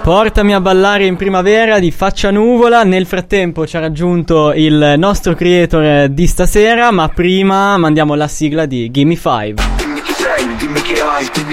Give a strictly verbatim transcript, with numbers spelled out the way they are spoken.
Portami a ballare in primavera di Faccia Nuvola. Nel frattempo ci ha raggiunto il nostro creator di stasera, ma prima mandiamo la sigla di Gimme Five. Dimmi chi sei, dimmi che hai, dimmi